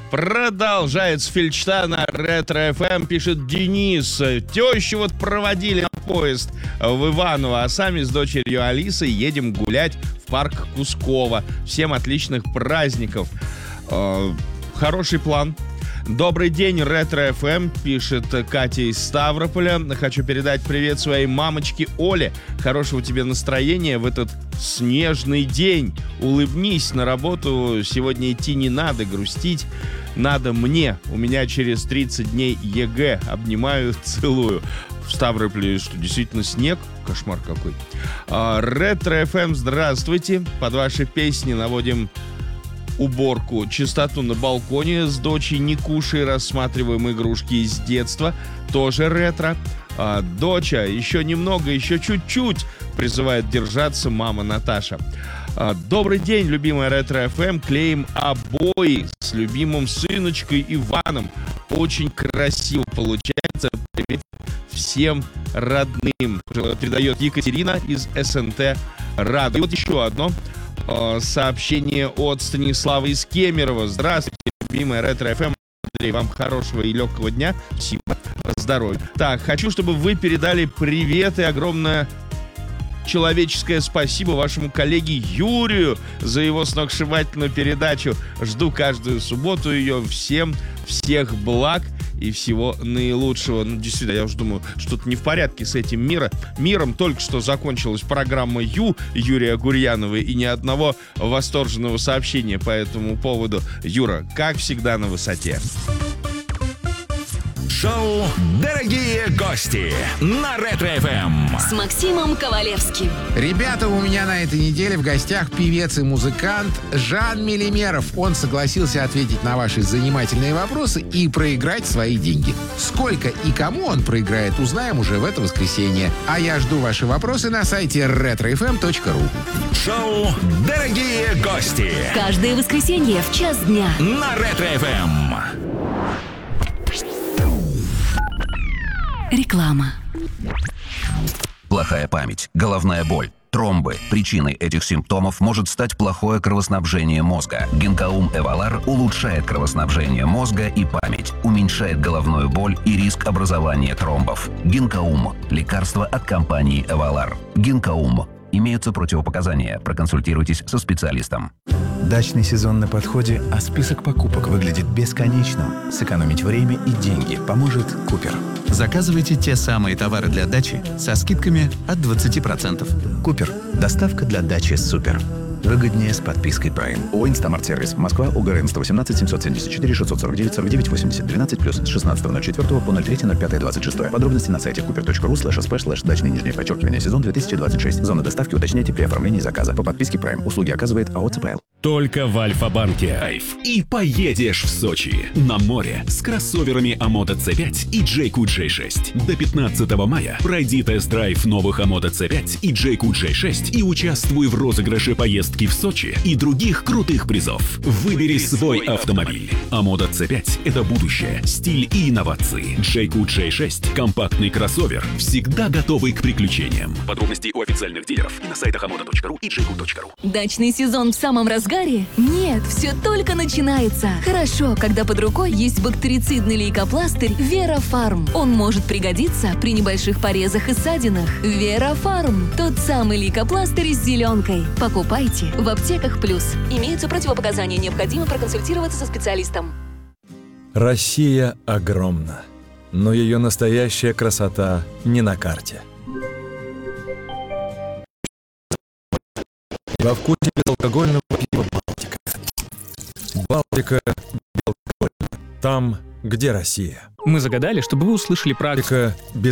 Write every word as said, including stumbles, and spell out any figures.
Продолжает с Фельдштана Ретро-эф эм, пишет Денис. Тещу вот проводили на поезд в Иваново, а сами с дочерью Алисой едем гулять в парк Кусково. Всем отличных праздников. Э, хороший план. Добрый день, Ретро-эф эм, пишет Катя из Ставрополя. Хочу передать привет своей мамочке Оле. Хорошего тебе настроения в этот снежный день. Улыбнись, на работу сегодня идти не надо, грустить надо мне. У меня через тридцать дней ЕГЭ. Обнимаю, целую. В Ставрополе что, действительно снег? Кошмар какой. А, Ретро-эф эм, здравствуйте. Под ваши песни наводим уборку, чистоту на балконе с дочей Никушей, рассматриваем игрушки из детства, тоже ретро. А, доча, еще немного, еще чуть-чуть, призывает держаться мама Наташа. А, добрый день, любимая Ретро-эф эм, клеим обои с любимым сыночкой Иваном. Очень красиво получается. Привет всем родным. Передает Екатерина из эс эн тэ Рада. И вот еще одно сообщение от Станислава из Кемерово. Здравствуйте, любимая Ретро-эф эм. Андрей, вам хорошего и легкого дня. Спасибо. Здоровья. Так, хочу, чтобы вы передали привет и огромное человеческое спасибо вашему коллеге Юрию за его сногсшибательную передачу. Жду каждую субботу ее. Всем всех благ и всего наилучшего. Ну, действительно, я уже думаю, что-то не в порядке с этим мира. миром. Только что закончилась программа Ю Юрия Гурьянова, и ни одного восторженного сообщения по этому поводу. Юра, как всегда, на высоте. Шоу «Дорогие гости» на Ретро-эф эм с Максимом Ковалевским. Ребята, у меня на этой неделе в гостях певец и музыкант Жан Мелимеров. Он согласился ответить на ваши занимательные вопросы и проиграть свои деньги. Сколько и кому он проиграет, узнаем уже в это воскресенье. А я жду ваши вопросы на сайте ретро эф эм точка ру. Шоу «Дорогие гости» каждое воскресенье в час дня на Ретро-эф эм. Реклама. Плохая память, головная боль, тромбы. Причиной этих симптомов может стать плохое кровоснабжение мозга. Гинкаум Эвалар улучшает кровоснабжение мозга и память, уменьшает головную боль и риск образования тромбов. Гинкаум – лекарство от компании Эвалар. Гинкаум. Имеются противопоказания. Проконсультируйтесь со специалистом. Дачный сезон на подходе, а список покупок выглядит бесконечным. Сэкономить время и деньги поможет Купер. Заказывайте те самые товары для дачи со скидками от двадцати процентов. Купер. Доставка для дачи супер. Выгоднее с подпиской Prime. ООО «Инстамарт Сервис». Москва, УГРН сто восемнадцать семьсот семьдесят четыре шестьсот сорок девять сорок девять восемьдесят двенадцать плюс с шестнадцатого ноль четвёртого по ноль третьего ноль пятого двадцать шестого. Подробности на сайте купер точка ру слэш сп слэш дачный нижнее подчеркивание сезон две тысячи двадцать шесть. Зона доставки уточняйте при оформлении заказа. По подписке Prime. Услуги оказывает АО ЦПЛ. Только в Альфа-банке. Айф. И поедешь в Сочи. На море с кроссоверами Амото цэ пять и Джейку джей шесть. До пятнадцатого мая пройди тест-драйв новых Амото цэ пять и Джейку джей шесть и участвуй в розыгрыше поездки в Сочи и других крутых призов. Выбери свой автомобиль. Амото цэ пять – это будущее, стиль и инновации. Джейку джей шесть – компактный кроссовер, всегда готовый к приключениям. Подробности у официальных дилеров и на сайтах амото точка ру и джейку точка ру. Дачный сезон в самом разгаре? Нет, все только начинается. Хорошо, когда под рукой есть бактерицидный лейкопластырь Вера-Фарм. Он может пригодиться при небольших порезах и ссадинах. Вера-Фарм – тот самый лейкопластырь с зеленкой. Покупайте в аптеках плюс. Имеются противопоказания, необходимо проконсультироваться со специалистом. Россия огромна, но ее настоящая красота не на карте. Во вкусе безалкогольного пива «Балтика». «Балтика» безалкогольна. Там, где Россия. Мы загадали, чтобы вы услышали про... «Балтика» без